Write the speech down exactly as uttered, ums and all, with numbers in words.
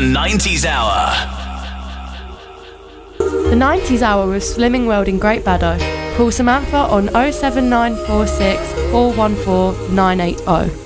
nineties Hour. The nineties Hour with Slimming World in Great Baddow. Call Samantha on oh seven nine four six, four one four, nine eight oh.